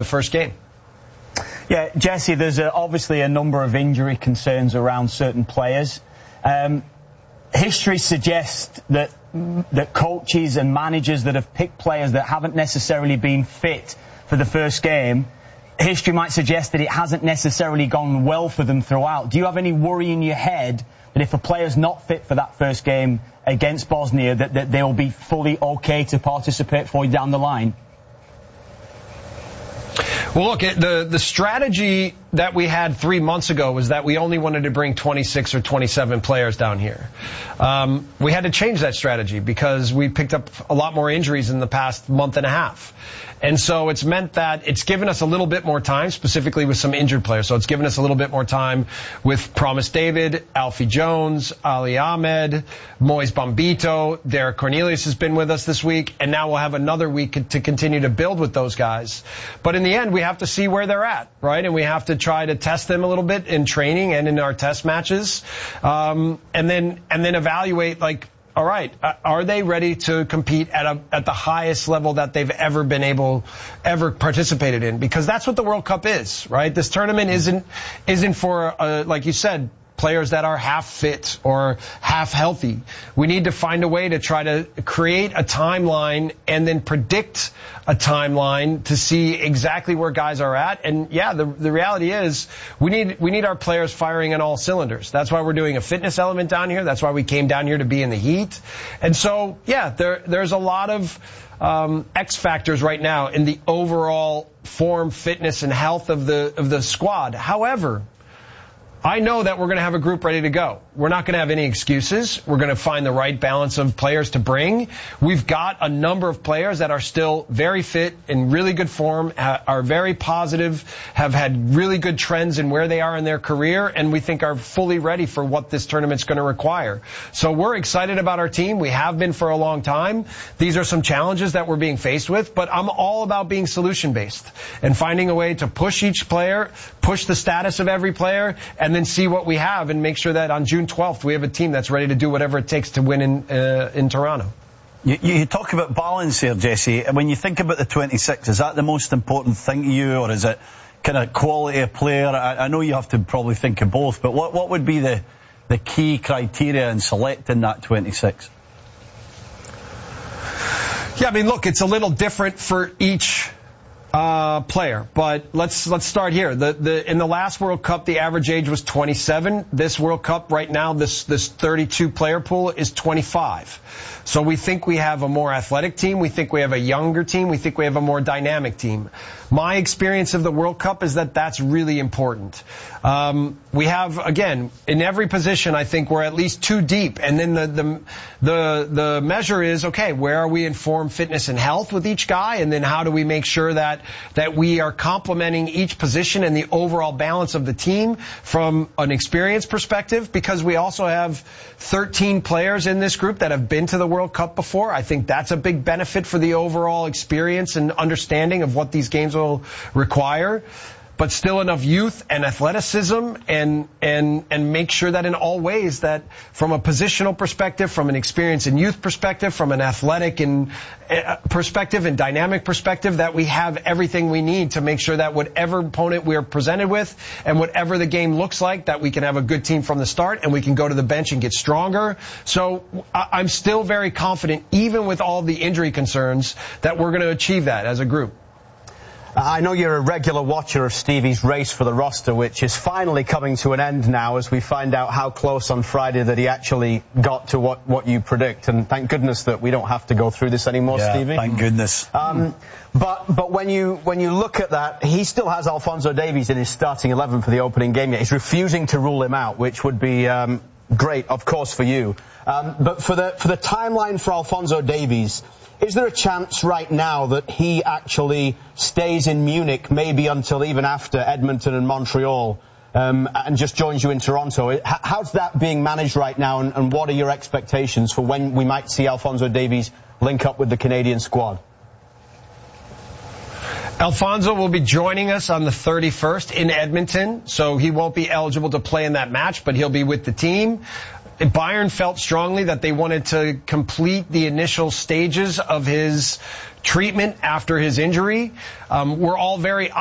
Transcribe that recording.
first game. Yeah, Jesse, there's obviously a number of injury concerns around certain players. History suggests that coaches and managers that have picked players that haven't necessarily been fit for the first game, history might suggest that it hasn't necessarily gone well for them throughout. Do you have any worry in your head that if a player's not fit for that first game against Bosnia, that they'll be fully okay to participate for you down the line? Well, look, the strategy that we had 3 months ago was that we only wanted to bring 26 or 27 players down here. We had to change that strategy because we picked up a lot more injuries in the past month and a half. And so it's meant that it's given us a little bit more time, specifically with some injured players. So it's given us a little bit more time with Promise David, Alfie Jones, Ali Ahmed, Moise Bombito, Derek Cornelius has been with us this week, and now we'll have another week to continue to build with those guys. But in the end, we have to see where they're at, right? And we have to try to test them a little bit in training and in our test matches, and then evaluate, like, all right, are they ready to compete at the highest level that they've ever participated in? Because that's what the World Cup is, right? This tournament isn't for, like you said, players that are half fit or half healthy. We need to find a way to try to create a timeline and then predict a timeline to see exactly where guys are at. And yeah, the reality is we need our players firing on all cylinders. That's why we're doing a fitness element down here. That's why we came down here to be in the heat. And so, yeah, there's a lot of X factors right now in the overall form, fitness, and health of the squad. However, I know that we're going to have a group ready to go. We're not going to have any excuses. We're going to find the right balance of players to bring. We've got a number of players that are still very fit, in really good form, are very positive, have had really good trends in where they are in their career, and we think are fully ready for what this tournament's going to require. So we're excited about our team. We have been for a long time. These are some challenges that we're being faced with, but I'm all about being solution-based and finding a way to push each player, push the status of every player, and then see what we have and make sure that on June 12th we have a team that's ready to do whatever it takes to win in Toronto. You talk about balance here, Jesse. When you think about the 26, is that the most important thing to you, or is it kind of quality of player? I know you have to probably think of both, but what would be the key criteria in selecting that 26? Yeah, I mean, look, it's a little different for each player, but let's start here. In the last World Cup, the average age was 27. This World Cup right now, this 32 player pool is 25. So we think we have a more athletic team. We think we have a younger team. We think we have a more dynamic team. My experience of the World Cup is that that's really important. We have, again, in every position, I think we're at least 2 deep. And then the measure is, okay, where are we in form, fitness, and health with each guy? And then how do we make sure that we are complementing each position and the overall balance of the team from an experience perspective? Because we also have 13 players in this group that have been to the World Cup before. I think that's a big benefit for the overall experience and understanding of what these games will require. But still enough youth and athleticism and make sure that in all ways that from a positional perspective, from an experience and youth perspective, from an athletic and perspective and dynamic perspective, that we have everything we need to make sure that whatever opponent we are presented with and whatever the game looks like, that we can have a good team from the start and we can go to the bench and get stronger. So I'm still very confident, even with all the injury concerns, that we're going to achieve that as a group. I know you're a regular watcher of Stevie's race for the roster, which is finally coming to an end now as we find out how close on Friday that he actually got to what you predict. And thank goodness that we don't have to go through this anymore, Stevie. Thank goodness. But when you look at that, he still has Alphonso Davies in his starting 11 for the opening game. He's refusing to rule him out, which would be great, of course, for you. But for the timeline for Alphonso Davies, is there a chance right now that he actually stays in Munich, maybe until even after Edmonton and Montreal, and just joins you in Toronto? How's that being managed right now, and what are your expectations for when we might see Alphonso Davies link up with the Canadian squad? Alphonso will be joining us on the 31st in Edmonton, so he won't be eligible to play in that match, but he'll be with the team. Bayern felt strongly that they wanted to complete the initial stages of his treatment after his injury. We're all very